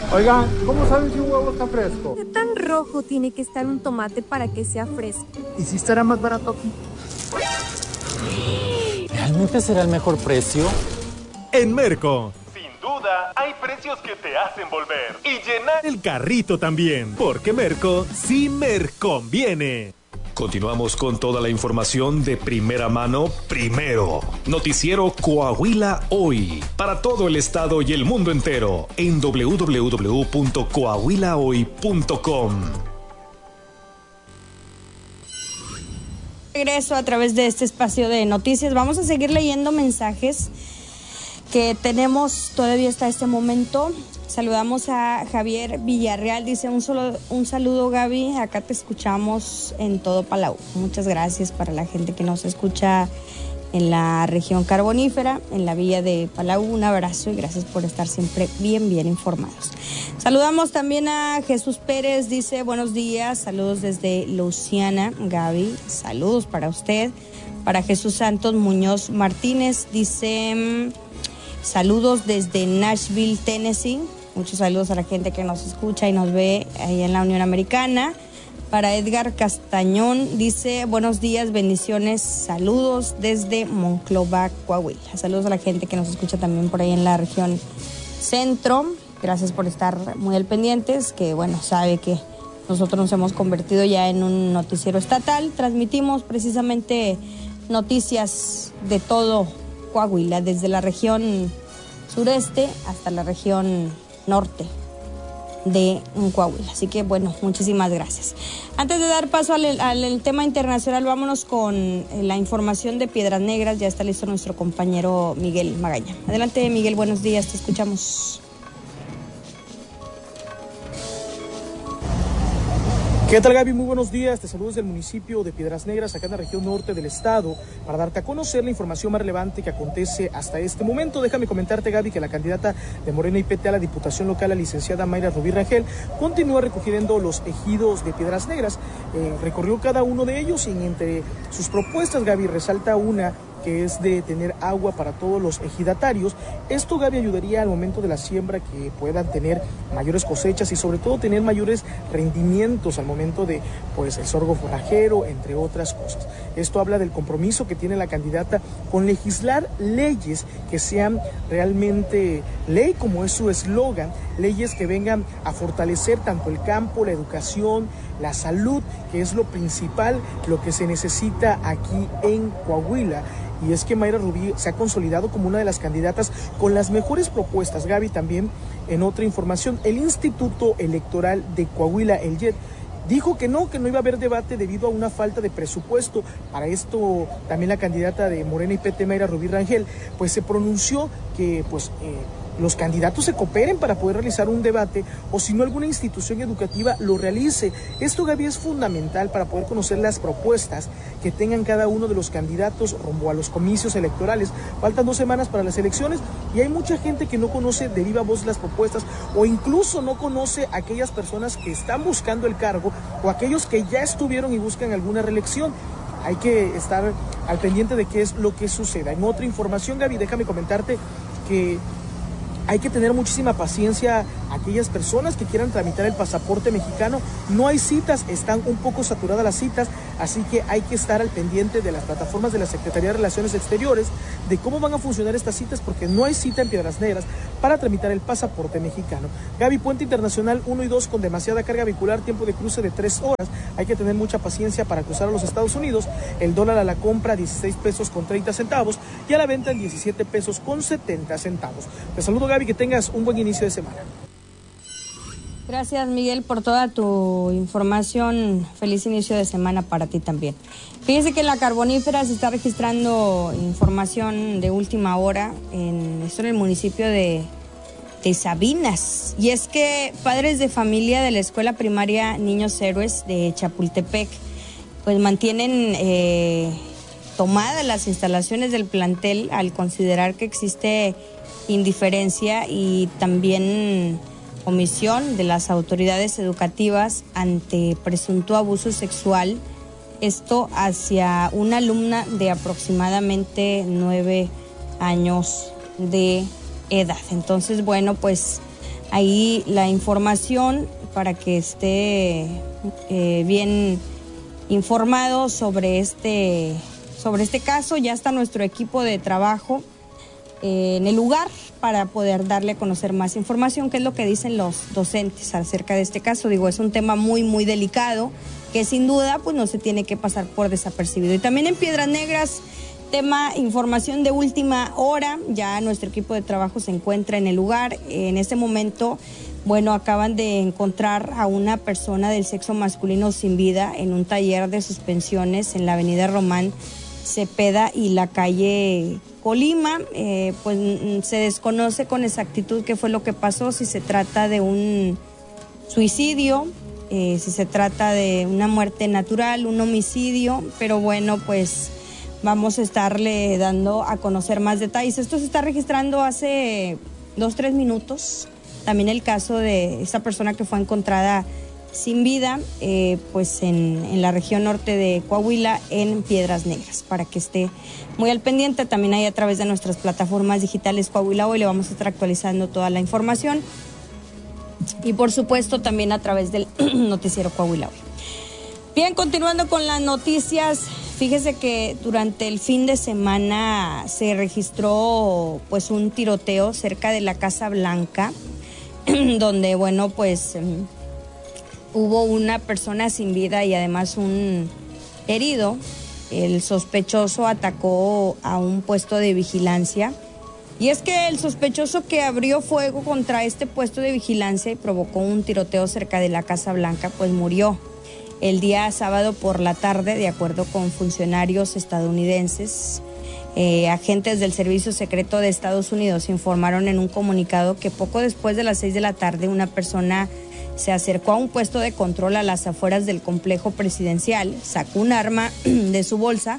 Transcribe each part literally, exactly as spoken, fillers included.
Oigan, ¿cómo saben si un huevo está fresco? ¿Qué tan rojo tiene que estar un tomate para que sea fresco? ¿Y si estará más barato aquí? ¿Realmente será el mejor precio? En Merco. Sin duda, hay precios que te hacen volver y llenar El carrito también, porque Merco sí Merconviene. Continuamos con toda la información de primera mano primero. Noticiero Coahuila Hoy. Para todo el estado y el mundo entero en doble u doble u doble u punto coahuila hoy punto com. Regreso a través de este espacio de noticias. Vamos a seguir leyendo mensajes que tenemos todavía hasta este momento. Saludamos a Javier Villarreal, dice un solo un saludo Gaby, acá te escuchamos en todo Palau. Muchas gracias para la gente que nos escucha en la región carbonífera, en la villa de Palau, un abrazo y gracias por estar siempre bien, bien informados. Saludamos también a Jesús Pérez, dice buenos días, saludos desde Luciana, Gaby, saludos para usted. Para Jesús Santos Muñoz Martínez, dice saludos desde Nashville, Tennessee. Muchos saludos a la gente que nos escucha y nos ve ahí en la Unión Americana. Para Edgar Castañón, dice buenos días, bendiciones, saludos desde Monclova, Coahuila. Saludos a la gente que nos escucha también por ahí en la región centro. Gracias por estar muy al pendientes, que bueno, sabe que nosotros nos hemos convertido ya en un noticiero estatal. Transmitimos precisamente noticias de todo Coahuila, desde la región sureste hasta la región norte de Coahuila. Así que bueno, muchísimas gracias. Antes de dar paso al, al, al tema internacional, vámonos con la información de Piedras Negras. Ya está listo nuestro compañero Miguel Magaña. Adelante, Miguel, buenos días, te escuchamos. ¿Qué tal, Gaby? Muy buenos días. Te saludo desde el municipio de Piedras Negras, acá en la región norte del estado, para darte a conocer la información más relevante que acontece hasta este momento. Déjame comentarte, Gaby, que la candidata de Morena y P T a la Diputación Local, la licenciada Mayra Rubí Rangel, continúa recogiendo los ejidos de Piedras Negras. Eh, recorrió cada uno de ellos y entre sus propuestas, Gaby, resalta una que es de tener agua para todos los ejidatarios. Esto, Gaby, ayudaría al momento de la siembra que puedan tener mayores cosechas y sobre todo tener mayores rendimientos al momento de, pues, el sorgo forrajero, entre otras cosas. Esto habla del compromiso que tiene la candidata con legislar leyes que sean realmente ley, como es su eslogan, leyes que vengan a fortalecer tanto el campo, la educación, la salud, que es lo principal, lo que se necesita aquí en Coahuila. Y es que Mayra Rubí se ha consolidado como una de las candidatas con las mejores propuestas. Gaby, también en otra información, el Instituto Electoral de Coahuila, el I E D, dijo que no, que no iba a haber debate debido a una falta de presupuesto. Para esto también la candidata de Morena y P T, Mayra Rubí Rangel, pues se pronunció que pues eh, los candidatos se cooperen para poder realizar un debate, o si no, alguna institución educativa lo realice. Esto, Gaby, es fundamental para poder conocer las propuestas que tengan cada uno de los candidatos rumbo a los comicios electorales. Faltan dos semanas para las elecciones y hay mucha gente que no conoce de viva voz las propuestas, o incluso no conoce a aquellas personas que están buscando el cargo o aquellos que ya estuvieron y buscan alguna reelección. Hay que estar al pendiente de qué es lo que suceda. En otra información, Gaby, déjame comentarte que hay que tener muchísima paciencia a aquellas personas que quieran tramitar el pasaporte mexicano. No hay citas, están un poco saturadas las citas, así que hay que estar al pendiente de las plataformas de la Secretaría de Relaciones Exteriores, de cómo van a funcionar estas citas, porque no hay cita en Piedras Negras para tramitar el pasaporte mexicano. Gaby, puente internacional uno y dos con demasiada carga vehicular, tiempo de cruce de tres horas. Hay que tener mucha paciencia para cruzar a los Estados Unidos. El dólar a la compra dieciséis pesos con treinta centavos y a la venta en diecisiete pesos con setenta centavos. Te saludo, Gaby, que tengas un buen inicio de semana. Gracias, Miguel, por toda tu información. Feliz inicio de semana para ti también. Fíjese que en la Carbonífera se está registrando información de última hora en, esto en el municipio de, de Sabinas. Y es que padres de familia de la escuela primaria Niños Héroes de Chapultepec pues mantienen eh, tomadas las instalaciones del plantel al considerar que existe indiferencia y también omisión de las autoridades educativas ante presunto abuso sexual, esto hacia una alumna de aproximadamente nueve años de edad. Entonces, bueno, pues ahí la información para que esté eh, bien informado sobre este, sobre este caso. Ya está nuestro equipo de trabajo eh, en el lugar para poder darle a conocer más información, qué es lo que dicen los docentes acerca de este caso. Digo, es un tema muy, muy delicado que sin duda pues no se tiene que pasar por desapercibido. Y también en Piedras Negras, tema, información de última hora, ya nuestro equipo de trabajo se encuentra en el lugar. En este momento, bueno, acaban de encontrar a una persona del sexo masculino sin vida en un taller de suspensiones en la avenida Román Cepeda y la calle Colima. Eh, pues se desconoce con exactitud qué fue lo que pasó, si se trata de un suicidio, eh, si se trata de una muerte natural, un homicidio, pero bueno, pues vamos a estarle dando a conocer más detalles. Esto se está registrando hace dos, tres minutos. También el caso de esta persona que fue encontrada sin vida, eh, pues en, en la región norte de Coahuila, en Piedras Negras, para que esté muy al pendiente. También ahí a través de nuestras plataformas digitales Coahuila Hoy le vamos a estar actualizando toda la información. Y por supuesto también a través del noticiero Coahuila Hoy. Bien, continuando con las noticias, fíjese que durante el fin de semana se registró pues un tiroteo cerca de la Casa Blanca, donde bueno pues um, hubo una persona sin vida y además un herido. El sospechoso atacó a un puesto de vigilancia. Y es que el sospechoso que abrió fuego contra este puesto de vigilancia y provocó un tiroteo cerca de la Casa Blanca, pues murió el día sábado por la tarde, de acuerdo con funcionarios estadounidenses. Eh, agentes del Servicio Secreto de Estados Unidos informaron en un comunicado que poco después de las seis de la tarde una persona se acercó a un puesto de control a las afueras del complejo presidencial, sacó un arma de su bolsa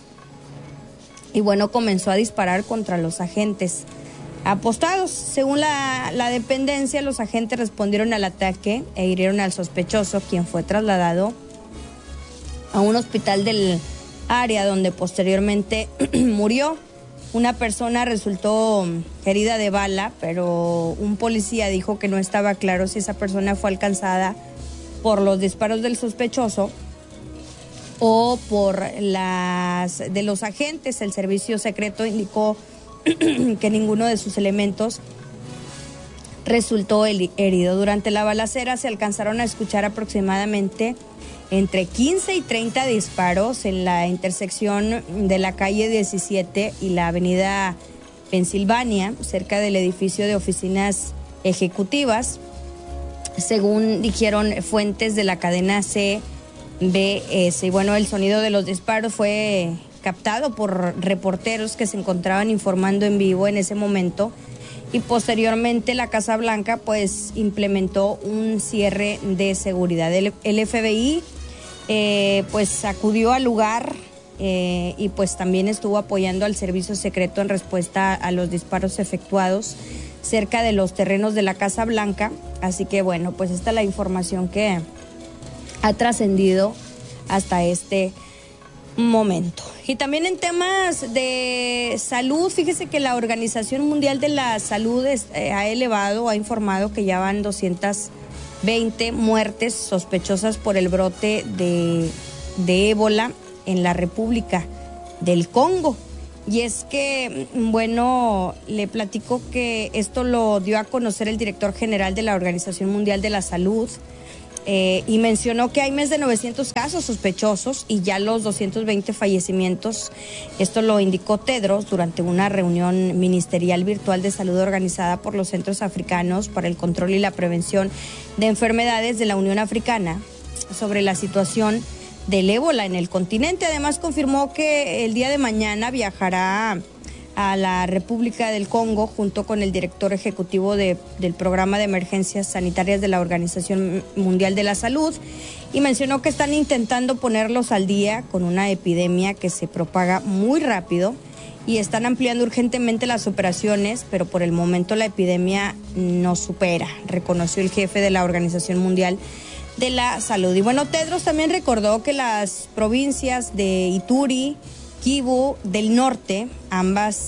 y bueno, comenzó a disparar contra los agentes apostados. Según la, la dependencia, los agentes respondieron al ataque e hirieron al sospechoso, quien fue trasladado a un hospital del área donde posteriormente murió. Una persona resultó herida de bala, pero un policía dijo que no estaba claro si esa persona fue alcanzada por los disparos del sospechoso o por las de los agentes. El servicio secreto indicó que ninguno de sus elementos resultó herido. Durante la balacera se alcanzaron a escuchar aproximadamente entre quince y treinta disparos en la intersección de la calle diecisiete y la avenida Pensilvania, cerca del edificio de oficinas ejecutivas. Según dijeron fuentes de la cadena C B S. Y bueno, el sonido de los disparos fue captado por reporteros que se encontraban informando en vivo en ese momento, y posteriormente la Casa Blanca pues implementó un cierre de seguridad. El, el F B I eh, pues acudió al lugar eh, y pues también estuvo apoyando al servicio secreto en respuesta a los disparos efectuados cerca de los terrenos de la Casa Blanca. Así que bueno, pues esta es la información que ha trascendido hasta este momento. Y también en temas de salud, fíjese que la Organización Mundial de la Salud es, eh, ha elevado, ha informado que ya van doscientas veinte muertes sospechosas por el brote de, de ébola en la República del Congo. Y es que, bueno, le platico que esto lo dio a conocer el director general de la Organización Mundial de la Salud, Eh, y mencionó que hay más de novecientos casos sospechosos y ya los doscientos veinte fallecimientos. Esto lo indicó Tedros durante una reunión ministerial virtual de salud organizada por los Centros Africanos para el Control y la Prevención de Enfermedades de la Unión Africana sobre la situación del ébola en el continente. Además, confirmó que el día de mañana viajará a la República del Congo junto con el director ejecutivo de, del Programa de Emergencias Sanitarias de la Organización Mundial de la Salud, y mencionó que están intentando ponerlos al día con una epidemia que se propaga muy rápido y están ampliando urgentemente las operaciones, pero por el momento la epidemia no supera, reconoció el jefe de la Organización Mundial de la Salud. Y bueno, Tedros también recordó que las provincias de Ituri, Kivu del Norte, ambas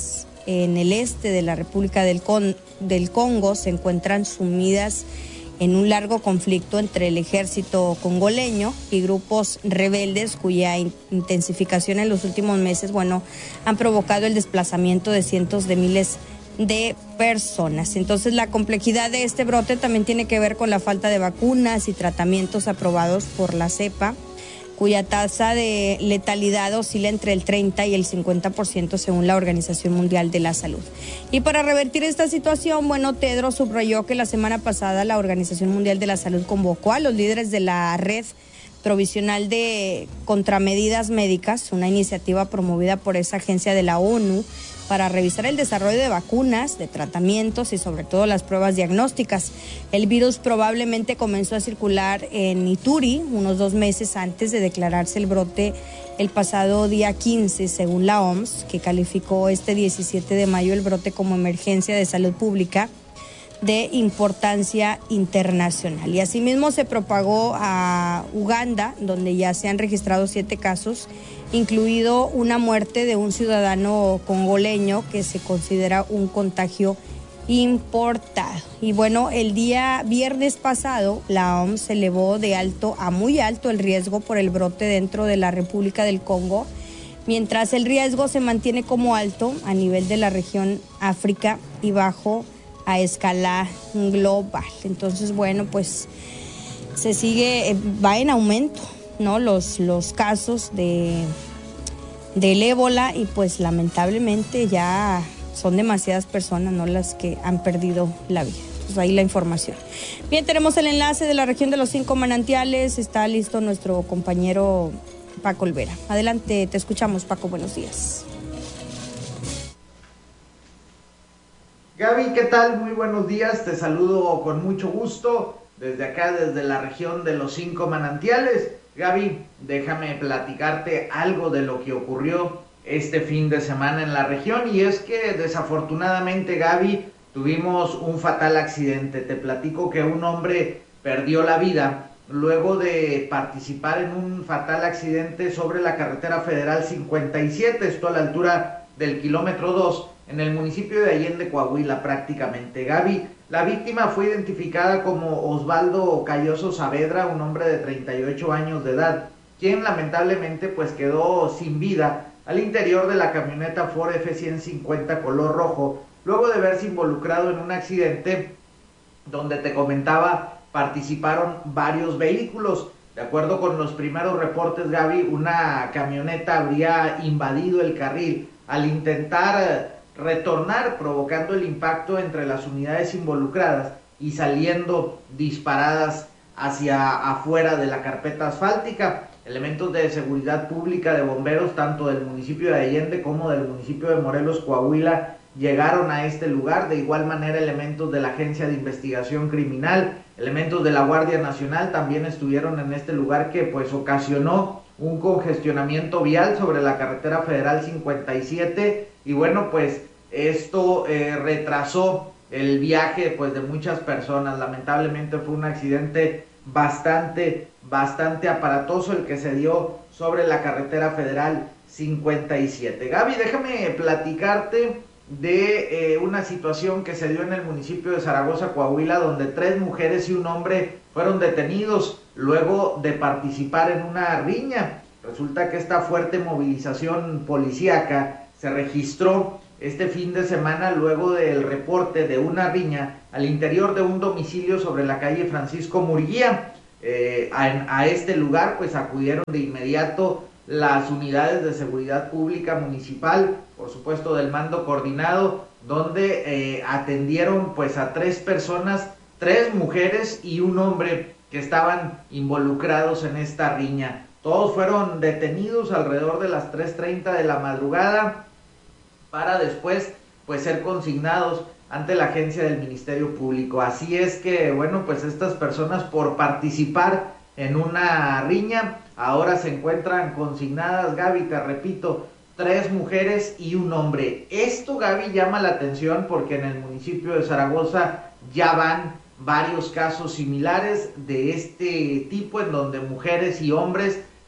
en el este de la República del, Con- del Congo se encuentran sumidas en un largo conflicto entre el ejército congoleño y grupos rebeldes cuya in- intensificación en los últimos meses, bueno, han provocado el desplazamiento de cientos de miles de personas. Entonces, la complejidad de este brote también tiene que ver con la falta de vacunas y tratamientos aprobados por la cepa, cuya tasa de letalidad oscila entre el treinta y el cincuenta por ciento según la Organización Mundial de la Salud. Y para revertir esta situación, bueno, Tedros subrayó que la semana pasada la Organización Mundial de la Salud convocó a los líderes de la Red Provisional de Contramedidas Médicas, una iniciativa promovida por esa agencia de la ONU, para revisar el desarrollo de vacunas, de tratamientos y sobre todo las pruebas diagnósticas. El virus probablemente comenzó a circular en Ituri unos dos meses antes de declararse el brote el pasado día quince, según la O M S, que calificó este diecisiete de mayo el brote como emergencia de salud pública de importancia internacional. Y asimismo se propagó a Uganda, donde ya se han registrado siete casos, incluido una muerte de un ciudadano congoleño que se considera un contagio importado. Y bueno, el día viernes pasado la O M S elevó de alto a muy alto el riesgo por el brote dentro de la República del Congo, mientras el riesgo se mantiene como alto a nivel de la región África y bajo a escala global. Entonces, bueno, pues se sigue, va en aumento, ¿no? Los, los casos de del ébola y pues lamentablemente ya son demasiadas personas, ¿no?, las que han perdido la vida. Pues ahí la información. Bien, tenemos el enlace de la región de los cinco manantiales. Está listo nuestro compañero Paco Olvera. Adelante, te escuchamos, Paco, buenos días. Gaby, ¿qué tal? Muy buenos días, te saludo con mucho gusto desde acá, desde la región de los cinco manantiales. Gaby, déjame platicarte algo de lo que ocurrió este fin de semana en la región, y es que desafortunadamente, Gaby, tuvimos un fatal accidente. Te platico que un hombre perdió la vida luego de participar en un fatal accidente sobre la carretera federal cincuenta y siete, esto a la altura del kilómetro dos, en el municipio de Allende, Coahuila, prácticamente. Gaby, la víctima fue identificada como Osvaldo Calloso Saavedra, un hombre de treinta y ocho años de edad, quien lamentablemente pues quedó sin vida al interior de la camioneta Ford F ciento cincuenta color rojo, luego de verse involucrado en un accidente donde, te comentaba, participaron varios vehículos. De acuerdo con los primeros reportes, Gaby, una camioneta habría invadido el carril al intentar retornar, provocando el impacto entre las unidades involucradas y saliendo disparadas hacia afuera de la carpeta asfáltica. Elementos de seguridad pública, de bomberos, tanto del municipio de Allende como del municipio de Morelos, Coahuila, llegaron a este lugar. De igual manera, elementos de la Agencia de Investigación Criminal, elementos de la Guardia Nacional también estuvieron en este lugar, que pues ocasionó un congestionamiento vial sobre la carretera federal cincuenta y siete, y bueno, pues esto eh, retrasó el viaje pues de muchas personas. Lamentablemente fue un accidente bastante, bastante aparatoso el que se dio sobre la carretera federal cincuenta y siete. Gaby, déjame platicarte de eh, una situación que se dio en el municipio de Zaragoza, Coahuila, donde tres mujeres y un hombre fueron detenidos luego de participar en una riña. Resulta que esta fuerte movilización policíaca se registró este fin de semana luego del reporte de una riña al interior de un domicilio sobre la calle Francisco Murguía. Eh, a, a este lugar pues acudieron de inmediato las unidades de seguridad pública municipal, por supuesto del mando coordinado, donde eh, atendieron pues a tres personas, tres mujeres y un hombre que estaban involucrados en esta riña. Todos fueron detenidos alrededor de las tres treinta de la madrugada para después pues ser consignados ante la agencia del Ministerio Público. Así es que, bueno, pues estas personas, por participar en una riña, ahora se encuentran consignadas, Gaby, te repito, tres mujeres y un hombre. Esto, Gaby, llama la atención porque en el municipio de Zaragoza ya van varios casos similares de este tipo, en donde mujeres y hombres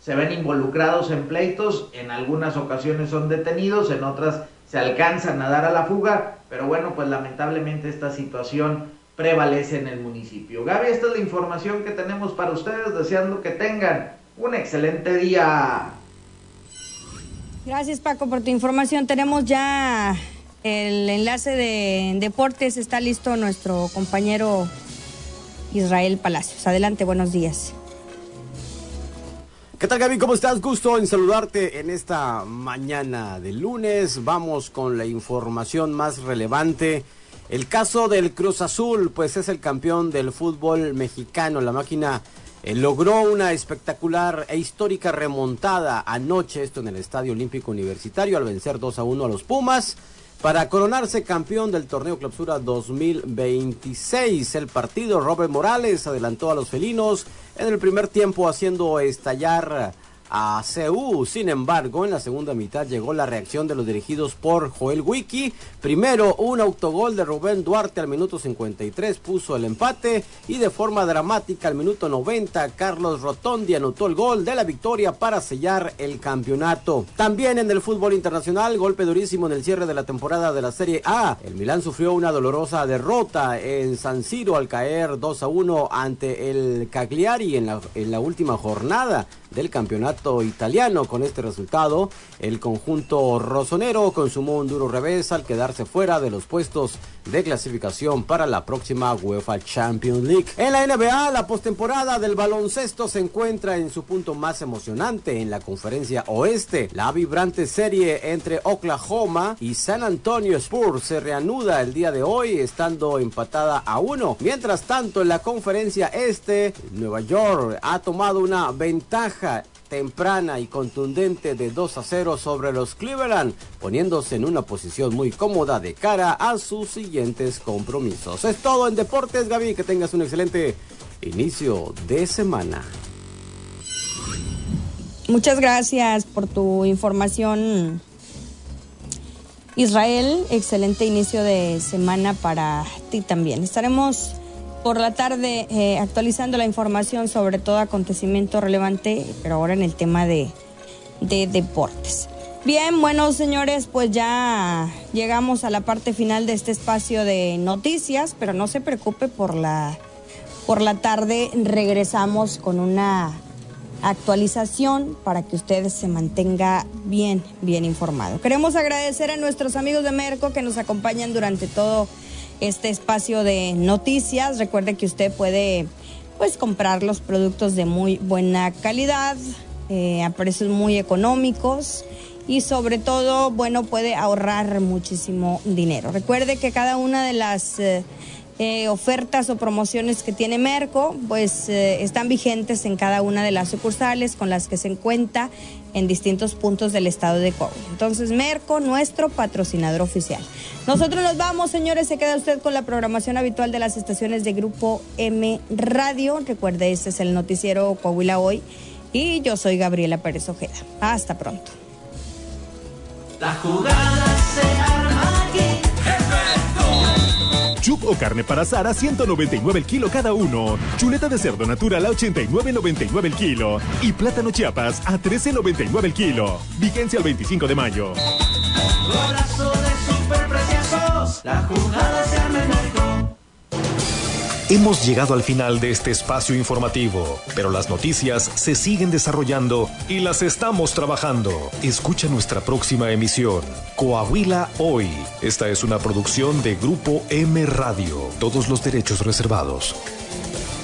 se ven involucrados en pleitos, en algunas ocasiones son detenidos, en otras se alcanzan a dar a la fuga, pero bueno, pues lamentablemente esta situación prevalece en el municipio. Gaby, esta es la información que tenemos para ustedes, deseando que tengan un excelente día. Gracias, Paco, por tu información. Tenemos ya el enlace de deportes, está listo nuestro compañero Israel Palacios. Adelante, buenos días. ¿Qué tal, Gaby? ¿Cómo estás? Gusto en saludarte en esta mañana de lunes. Vamos con la información más relevante. El caso del Cruz Azul, pues es el campeón del fútbol mexicano. La máquina eh, logró una espectacular e histórica remontada anoche, esto en el Estadio Olímpico Universitario, al vencer dos a uno a los Pumas, para coronarse campeón del Torneo Clausura dos mil veintiséis. El partido, Robert Morales adelantó a los felinos en el primer tiempo, haciendo estallar a C U. Sin embargo, en la segunda mitad llegó la reacción de los dirigidos por Joel Wiki. Primero, un autogol de Rubén Duarte al minuto cincuenta y tres puso el empate, y de forma dramática al minuto noventa, Carlos Rotondi anotó el gol de la victoria para sellar el campeonato. También en el fútbol internacional, golpe durísimo en el cierre de la temporada de la Serie A. El Milán sufrió una dolorosa derrota en San Siro al caer dos a uno ante el Cagliari en la, en la última jornada del campeonato italiano. Con este resultado, el conjunto rosonero consumó un duro revés al quedarse fuera de los puestos de clasificación para la próxima UEFA Champions League. En la N B A, la postemporada del baloncesto se encuentra en su punto más emocionante en la Conferencia Oeste. La vibrante serie entre Oklahoma y San Antonio Spurs se reanuda el día de hoy, estando empatada a uno. Mientras tanto, en la Conferencia Este, Nueva York ha tomado una ventaja temprana y contundente de dos a cero sobre los Cleveland, poniéndose en una posición muy cómoda de cara a sus siguientes compromisos. Es todo en deportes, Gaby, que tengas un excelente inicio de semana. Muchas gracias por tu información, Israel. Excelente inicio de semana para ti también. Estaremos por la tarde eh, actualizando la información sobre todo acontecimiento relevante, pero ahora en el tema de, de deportes. Bien, bueno, señores, pues ya llegamos a la parte final de este espacio de noticias, pero no se preocupe, por la, por la tarde regresamos con una actualización para que usted se mantenga bien, bien informado. Queremos agradecer a nuestros amigos de Merco que nos acompañan durante todo este espacio de noticias. Recuerde que usted puede pues comprar los productos de muy buena calidad, eh, a precios muy económicos, y sobre todo, bueno, puede ahorrar muchísimo dinero. Recuerde que cada una de las eh, eh, ofertas o promociones que tiene Merco pues eh, están vigentes en cada una de las sucursales con las que se cuenta en distintos puntos del estado de Coahuila. Entonces, Merco, nuestro patrocinador oficial. Nosotros nos vamos, señores. Se queda usted con la programación habitual de las estaciones de Grupo M Radio. Recuerde, este es el noticiero Coahuila Hoy, y yo soy Gabriela Pérez Ojeda. Hasta pronto. La jugada se arma aquí. Chup o carne para asar a ciento noventa y nueve el kilo cada uno. Chuleta de cerdo natural a ochenta y nueve noventa y nueve el kilo. Y plátano Chiapas a trece noventa y nueve el kilo. Vigencia el veinticinco de mayo. Golazo de superpreciosos. La jugada se arma en Merco. Hemos llegado al final de este espacio informativo, pero las noticias se siguen desarrollando y las estamos trabajando. Escucha nuestra próxima emisión, Coahuila Hoy. Esta es una producción de Grupo M Radio. Todos los derechos reservados.